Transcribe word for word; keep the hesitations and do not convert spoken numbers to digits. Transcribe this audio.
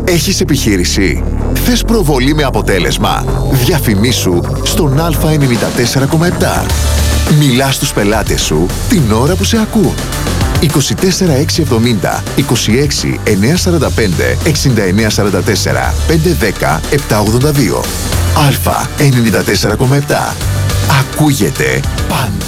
Έχεις επιχείρηση? Θες προβολή με αποτέλεσμα? Διαφημίσου στον Α ενενήντα τέσσερα κόμμα επτά. Μιλάς στους πελάτες σου την ώρα που σε ακούν. είκοσι τέσσερα έξι εβδομήντα, είκοσι έξι εννιακόσια σαράντα πέντε, εξήντα εννέα σαράντα τέσσερα, πεντακόσια δέκα, επτακόσια ογδόντα δύο. Α ενενήντα τέσσερα κόμμα επτά. Ακούγεται πάντα.